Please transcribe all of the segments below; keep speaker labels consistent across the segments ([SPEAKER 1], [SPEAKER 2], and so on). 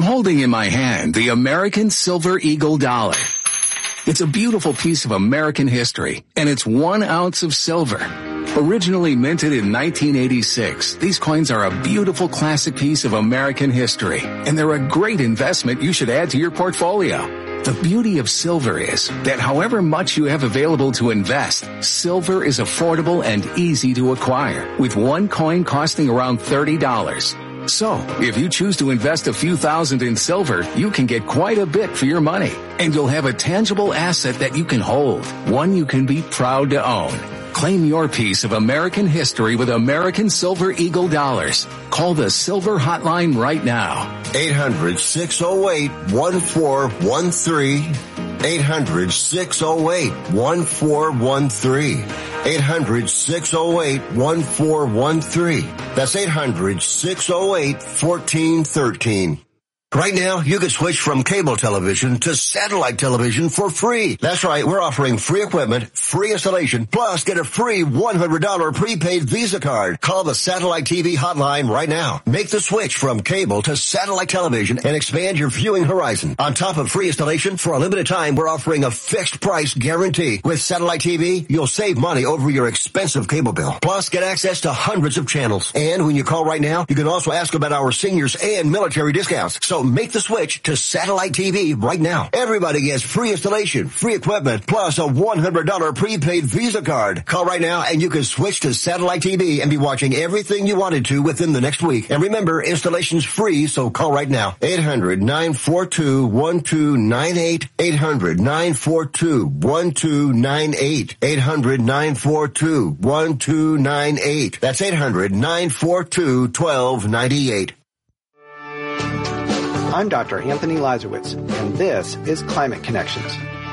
[SPEAKER 1] holding in my hand the American Silver Eagle dollar. It's a beautiful piece of American history, and it's 1 ounce of silver. Originally minted in 1986, these coins are a beautiful classic piece of American history, and they're a great investment you should add to your portfolio. The beauty of silver is that however much you have available to invest, silver is affordable and easy to acquire, with one coin costing around $30. So, if you choose to invest a few thousand in silver, you can get quite a bit for your money, and you'll have a tangible asset that you can hold, one you can be proud to own. Claim your piece of American history with American Silver Eagle dollars. Call the Silver Hotline right now.
[SPEAKER 2] 800-608-1413. 800-608-1413. 800-608-1413. That's 800-608-1413. Right now, you can switch from cable television to satellite television for free. That's right, we're offering free equipment, free installation, plus get a free $100 prepaid Visa card. Call the Satellite TV hotline right now. Make the switch from cable to satellite television and expand your viewing horizon. On top of free installation, for a limited time, we're offering a fixed price guarantee. With Satellite TV, you'll save money over your expensive cable bill. Plus, get access to hundreds of channels. And when you call right now, you can also ask about our seniors and military discounts. So make the switch to Satellite TV right now. Everybody gets free installation, free equipment, plus a $100 prepaid Visa card. Call right now and you can switch to Satellite TV and be watching everything you wanted to within the next week. And remember, installation's free, so call right now. 800-942-1298. 800-942-1298. 800-942-1298. That's 800-942-1298.
[SPEAKER 3] I'm Dr. Anthony Lazarowitz, and this is Climate Connections.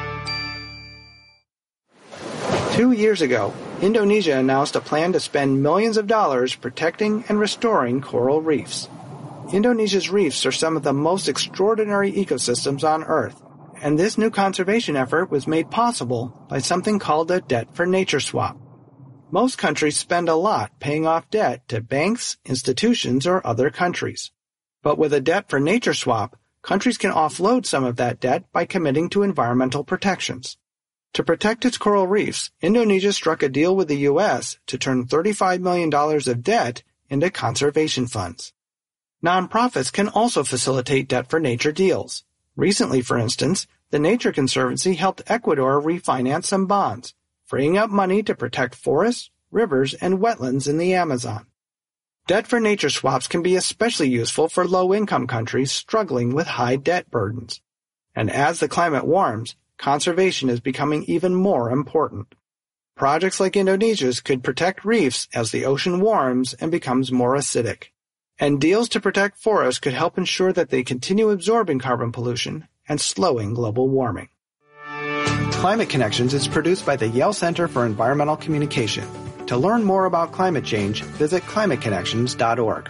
[SPEAKER 3] 2 years ago, Indonesia announced a plan to spend millions of dollars protecting and restoring coral reefs. Indonesia's reefs are some of the most extraordinary ecosystems on Earth, and this new conservation effort was made possible by something called a debt for nature swap. Most countries spend a lot paying off debt to banks, institutions, or other countries. But with a debt for nature swap, countries can offload some of that debt by committing to environmental protections. To protect its coral reefs, Indonesia struck a deal with the U.S. to turn $35 million of debt into conservation funds. Nonprofits can also facilitate debt for nature deals. Recently, for instance, the Nature Conservancy helped Ecuador refinance some bonds, freeing up money to protect forests, rivers, and wetlands in the Amazon. Debt for nature swaps can be especially useful for low-income countries struggling with high debt burdens. And as the climate warms, conservation is becoming even more important. Projects like Indonesia's could protect reefs as the ocean warms and becomes more acidic. And deals to protect forests could help ensure that they continue absorbing carbon pollution and slowing global warming. Climate Connections is produced by the Yale Center for Environmental Communication. To learn more about climate change, visit climateconnections.org.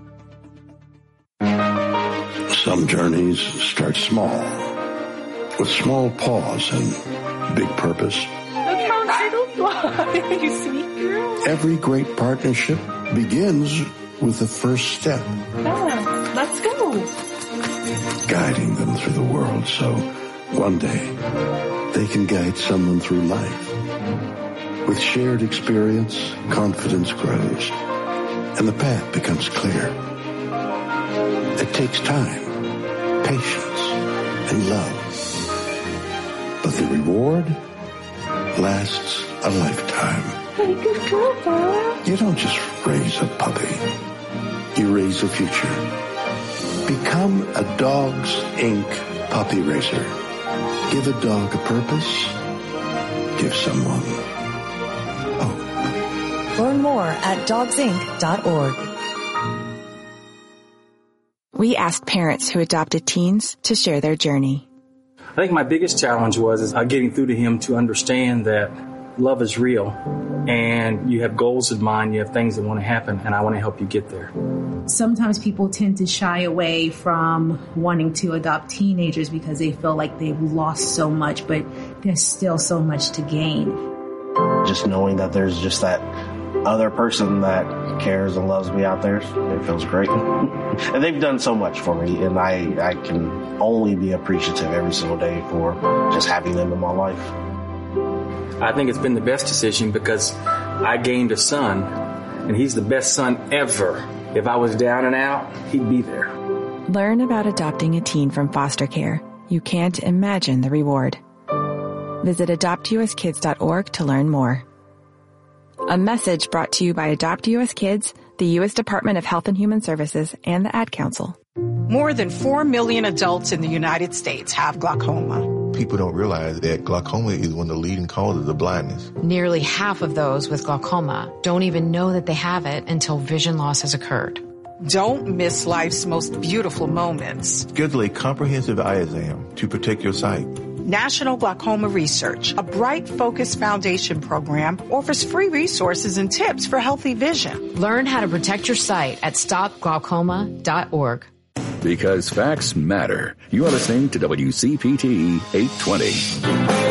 [SPEAKER 4] Some journeys start small, with small pause and big purpose.
[SPEAKER 5] Look how little fly, you sweet girl.
[SPEAKER 4] Every great partnership begins with the first step.
[SPEAKER 5] Yeah, let's go.
[SPEAKER 4] Guiding them through the world so one day they can guide someone through life. With shared experience, confidence grows, and the path becomes clear. It takes time, patience, and love. But the reward lasts a lifetime.
[SPEAKER 5] Good girl, Bob.
[SPEAKER 4] You don't just raise a puppy. You raise a future. Become a Dogs Inc. puppy raiser. Give a dog a purpose. Give someone hope.
[SPEAKER 6] Learn more at dogsinc.org. We asked parents who adopted teens to share their journey.
[SPEAKER 7] I think my biggest challenge was getting through to him to understand that love is real and you have goals in mind, you have things that want to happen, and I want to help you get there.
[SPEAKER 8] Sometimes people tend to shy away from wanting to adopt teenagers because they feel like they've lost so much, but there's still so much to gain.
[SPEAKER 9] Just knowing that there's just that other person that cares and loves me out there. It feels great. And they've done so much for me, and I can only be appreciative every single day for just having them in my life.
[SPEAKER 7] I think it's been the best decision because I gained a son, and he's the best son ever. If I was down and out, he'd be there.
[SPEAKER 6] Learn about adopting a teen from foster care. You can't imagine the reward. Visit adoptuskids.org to learn more. A message brought to you by Adopt U.S. Kids, the U.S. Department of Health and Human Services, and the Ad Council.
[SPEAKER 10] More than 4 million adults in the United States have glaucoma.
[SPEAKER 11] People don't realize that glaucoma is one of the leading causes of blindness.
[SPEAKER 12] Nearly half of those with glaucoma don't even know that they have it until vision loss has occurred.
[SPEAKER 10] Don't miss life's most beautiful moments.
[SPEAKER 11] Schedule a comprehensive eye exam to protect your sight.
[SPEAKER 10] National Glaucoma Research, a Bright Focus Foundation program, offers free resources and tips for healthy vision.
[SPEAKER 12] Learn how to protect your sight at stopglaucoma.org.
[SPEAKER 1] Because facts matter. You are listening to WCPT 820.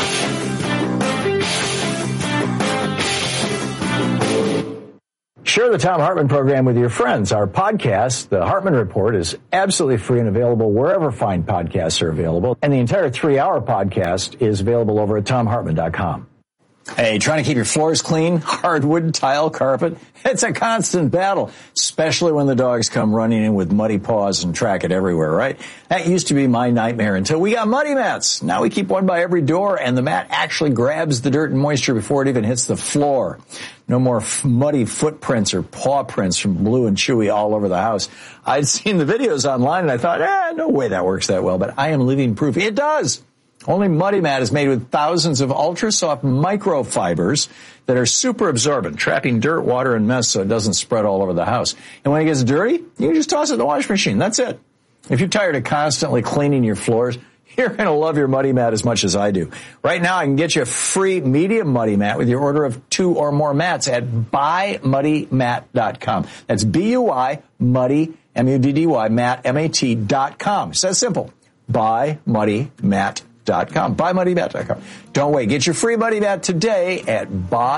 [SPEAKER 13] Share the Thom Hartmann program with your friends. Our podcast, The Hartmann Report, is absolutely free and available wherever fine podcasts are available. And the entire 3-hour podcast is available over at ThomHartmann.com. Hey, trying to keep your floors clean, hardwood, tile, carpet? It's a constant battle, especially when the dogs come running in with muddy paws and track it everywhere, right? That used to be my nightmare until we got Muddy Mats. Now we keep one by every door, and the mat actually grabs the dirt and moisture before it even hits the floor. No more muddy footprints or paw prints from Blue and Chewy all over the house. I'd seen the videos online, and I thought, no way that works that well, but I am living proof. It does. Only Muddy Mat is made with thousands of ultra-soft microfibers that are super absorbent, trapping dirt, water, and mess so it doesn't spread all over the house. And when it gets dirty, you can just toss it in the washing machine. That's it. If you're tired of constantly cleaning your floors, you're going to love your Muddy Mat as much as I do. Right now, I can get you a free medium Muddy Mat with your order of 2 or more mats at buymuddymat.com. That's B-U-Y, Muddy, M-U-D-D-Y, Mat, M-A-T.com. It's that simple. buymuddymat.com. BuyMuddyMat.com. Don't wait. Get your free Muddy Mat today at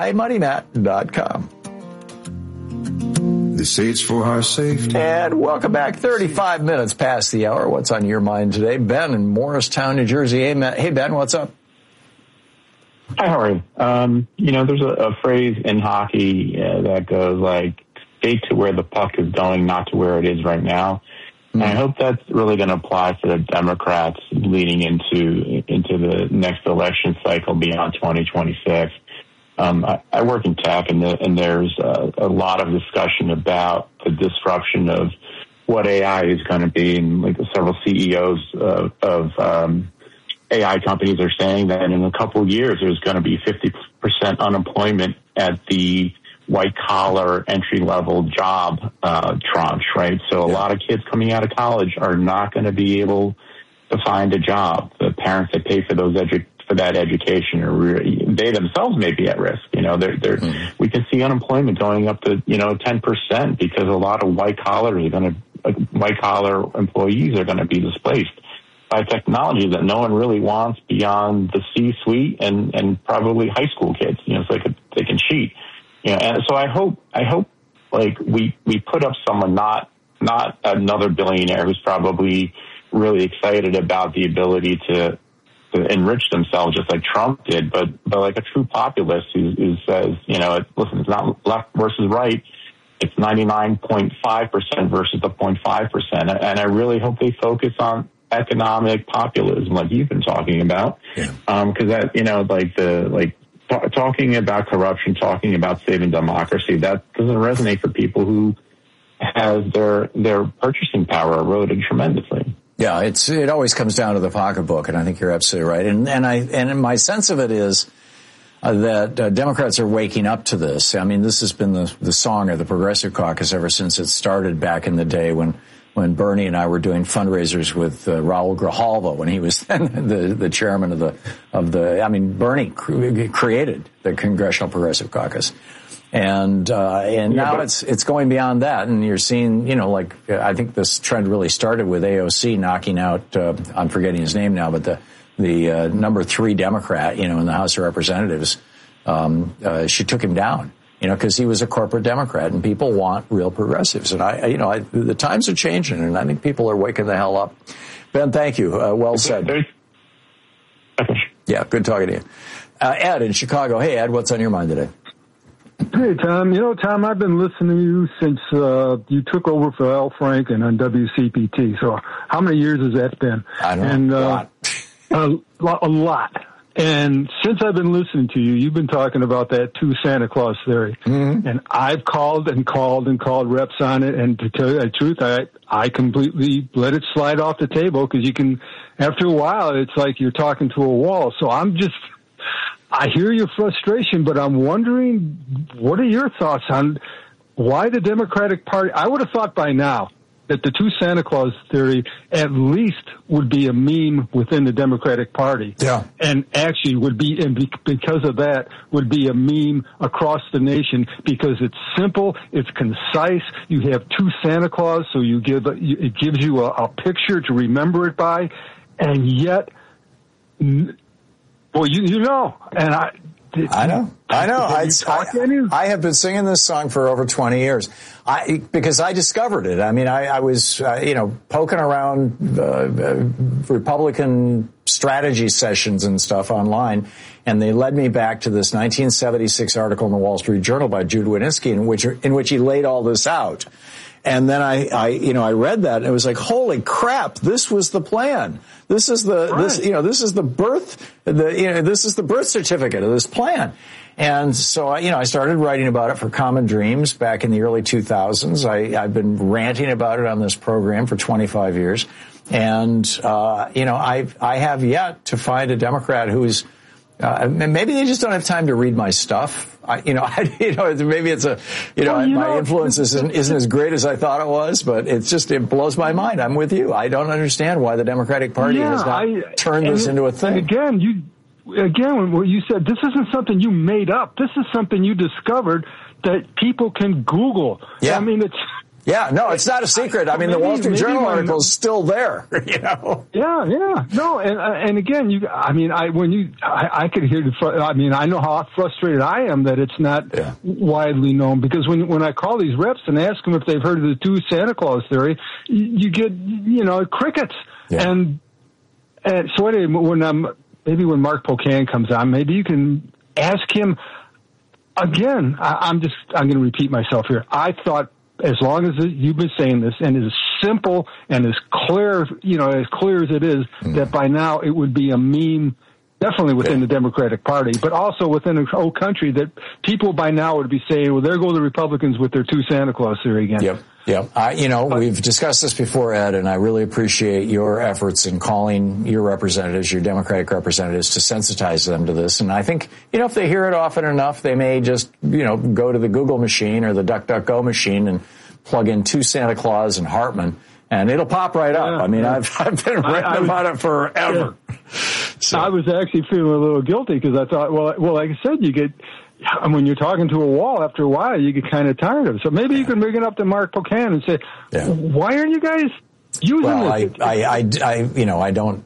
[SPEAKER 13] BuyMuddyMat.com.
[SPEAKER 4] They say it's for our safety.
[SPEAKER 13] And welcome back. 35 minutes past the hour. What's on your mind today? Ben in Morristown, New Jersey. Hey, Ben, what's up?
[SPEAKER 14] Hi, how are you? There's a phrase in hockey that goes like, skate to where the puck is going, not to where it is right now. And I hope that's really going to apply for the Democrats leading into the next election cycle beyond 2026. I work in tech, and there's a lot of discussion about the disruption of what AI is going to be. And like several CEOs of AI companies are saying that in a couple of years there's going to be 50% unemployment at the white-collar, entry-level job tranche, right? So a lot of kids coming out of college are not going to be able to find a job. The parents that pay for that education, they themselves may be at risk. We can see unemployment going up to 10% because a lot of white-collar employees are going to be displaced by technology that no one really wants beyond the C-suite and probably high school kids. So they can cheat. And so I hope like we put up someone, not another billionaire who's probably really excited about the ability to enrich themselves just like Trump did, but like a true populist who says, listen, it's not left versus right. It's 99.5% versus the 0.5%. And I really hope they focus on economic populism like you've been talking about. Cause that, talking about corruption, talking about saving democracy, that doesn't resonate for people who have their purchasing power eroded tremendously.
[SPEAKER 13] Yeah, it always comes down to the pocketbook, and I think you're absolutely right. And my sense of it is that Democrats are waking up to this. I mean, this has been the song of the Progressive Caucus ever since it started back in the day when Bernie and I were doing fundraisers with Raul Grijalva when he was then the chairman of the. Bernie created the Congressional Progressive Caucus, and now it's going beyond that, and you're seeing, I think this trend really started with AOC knocking out, I'm forgetting his name now, but the number 3 Democrat, in the House of Representatives, she took him down. because he was a corporate Democrat, and people want real progressives. And the times are changing, and I think people are waking the hell up. Ben, thank you. Well said. Yeah, good talking to you. Ed in Chicago. Hey, Ed, what's on your mind today?
[SPEAKER 15] Hey, Tom. Tom, I've been listening to you since you took over for Al Franken on WCPT. So how many years has that been?
[SPEAKER 13] I don't know.
[SPEAKER 15] A lot. And since I've been listening to you, you've been talking about that two Santa Claus theory. Mm-hmm. And I've called reps on it. And to tell you the truth, I completely let it slide off the table because you can, after a while, it's like you're talking to a wall. So I hear your frustration, but I'm wondering, what are your thoughts on why the Democratic Party? I would have thought by now that the two Santa Claus theory at least would be a meme within the Democratic Party.
[SPEAKER 13] Yeah.
[SPEAKER 15] And actually would be, and because of that, would be a meme across the nation because it's simple, it's concise. You have two Santa Claus, so it gives you a picture to remember it by, and yet, well, you know, and
[SPEAKER 13] I know. I have been singing this song for over 20 years. Because I discovered it. I mean, I was, poking around Republican strategy sessions and stuff online, and they led me back to this 1976 article in the Wall Street Journal by Jude Wanniski in which he laid all this out. And then I read that and it was like, holy crap, this was the plan. This is this is the birth certificate of this plan. And so, I started writing about it for Common Dreams back in the early 2000s. I've been ranting about it on this program for 25 years. And, I have yet to find a Democrat who's, maybe they just don't have time to read my stuff. Maybe it's my influence isn't as great as I thought it was, but it blows my mind. I'm with you. I don't understand why the Democratic Party has not turned this into a thing.
[SPEAKER 15] Again, what you said, this isn't something you made up. This is something you discovered that people can Google.
[SPEAKER 13] Yeah.
[SPEAKER 15] I mean, it's...
[SPEAKER 13] Yeah, no, it's not a secret. I mean, the Wall Street Journal article is still there,
[SPEAKER 15] Yeah. No, and again, I could hear I know how frustrated I am that it's not widely known, because when I call these reps and ask them if they've heard of the two Santa Claus theory, you get, crickets. Yeah. And so anyway, when Mark Pocan comes on, maybe you can ask him again. I'm going to repeat myself here. I thought, as long as you've been saying this, and as simple and as clear, as it is, that by now it would be a meme, definitely within the Democratic Party, but also within the whole country, that people by now would be saying, well, there go the Republicans with their two Santa Claus theory again.
[SPEAKER 13] Yep. We've discussed this before, Ed, and I really appreciate your efforts in calling your representatives, your Democratic representatives, to sensitize them to this. And I think, if they hear it often enough, they may just, go to the Google machine or the DuckDuckGo machine and plug in two Santa Claus and Hartman, and it'll pop right up. I mean, I've been writing about it forever.
[SPEAKER 15] Yeah. So. I was actually feeling a little guilty because I thought, well, like I said, you get... when you're talking to a wall, after a while, you get kind of tired of it. So maybe you can bring it up to Mark Pocan and say, why aren't you guys using this?
[SPEAKER 13] I don't,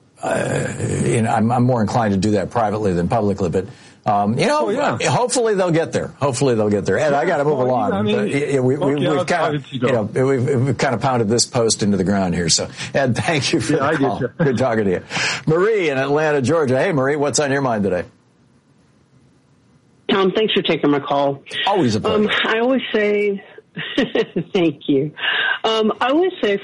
[SPEAKER 13] I'm more inclined to do that privately than publicly, but, hopefully they'll get there. Ed, I got to move along. We've kind of pounded this post into the ground here. So, Ed, thank you for the call. Good talking to you. Marie in Atlanta, Georgia. Hey, Marie, what's on your mind today?
[SPEAKER 16] Tom, thanks for taking my call.
[SPEAKER 13] Always a pleasure.
[SPEAKER 16] I always say, thank you. I always say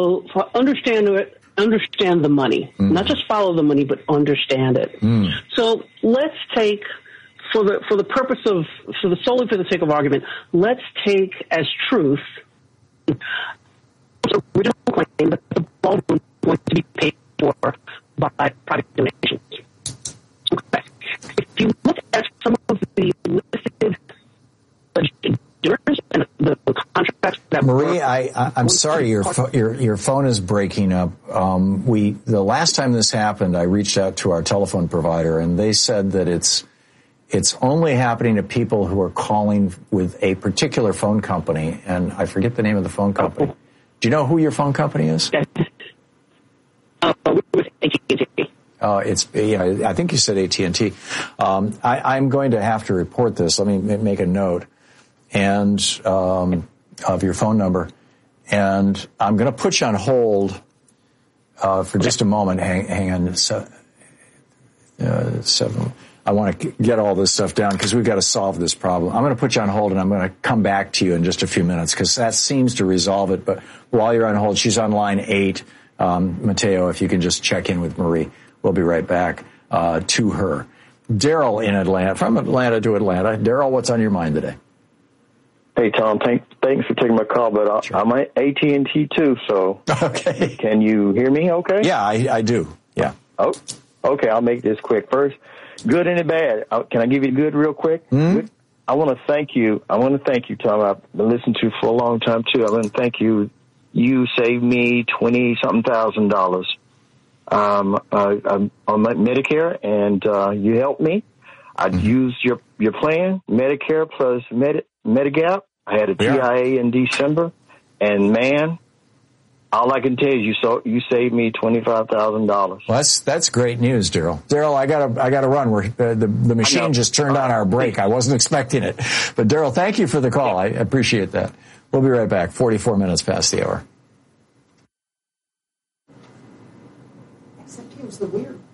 [SPEAKER 16] understand the money, not just follow the money, but understand it. So let's take, solely for the sake of argument, let's take as truth the original claim that the ballroom is going to be paid for by private donations. Okay. If you look at some of the listed and the contracts that
[SPEAKER 13] Marie, I'm sorry, your phone is breaking up. The last time this happened, I reached out to our telephone provider, and they said that it's only happening to people who are calling with a particular phone company, and I forget the name of the phone company. Do you know who your phone company is?
[SPEAKER 16] With AT&T.
[SPEAKER 13] I think you said AT&T. I'm going to have to report this. Let me make a note and of your phone number, and I'm going to put you on hold for just a moment. Hang on. Seven. I want to get all this stuff down because we've got to solve this problem. I'm going to put you on hold, and I'm going to come back to you in just a few minutes because that seems to resolve it. But while you're on hold, she's on line 8. Mateo, if you can just check in with Marie. We'll be right back to her. Daryl in Atlanta, from Atlanta to Atlanta. Daryl, what's on your mind today?
[SPEAKER 17] Hey, Tom, thanks for taking my call, but
[SPEAKER 13] Sure.
[SPEAKER 17] I'm at AT&T too, so
[SPEAKER 13] okay.
[SPEAKER 17] Can you hear me okay?
[SPEAKER 13] Yeah, I do. Yeah.
[SPEAKER 17] Oh, okay, I'll make this quick. First, good and bad. Can I give you good real quick?
[SPEAKER 13] Mm-hmm.
[SPEAKER 17] Good. I want to thank you, Tom. I've been listening to you for a long time, too. I want to thank you. You saved me $20-something thousand on my Medicare, and you helped me. I used your plan, Medicare plus Medigap. I had a TIA in December, and man, all I can tell you you saved me $25,000.
[SPEAKER 13] Well, that's great news, Daryl. Daryl, I gotta run. The machine just turned on our break. I wasn't expecting it, but Daryl, thank you for the call. I appreciate that. We'll be right back. 44 minutes past the hour.
[SPEAKER 10] Except he was the weird